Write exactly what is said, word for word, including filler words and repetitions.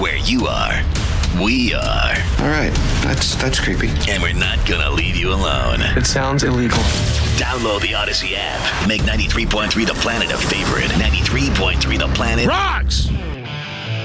Where you are, we are. All right, that's that's creepy. And we're not gonna leave you alone. It sounds illegal. Download the Odyssey app. Make ninety-three point three The Planet a favorite. ninety-three point three The Planet Rocks!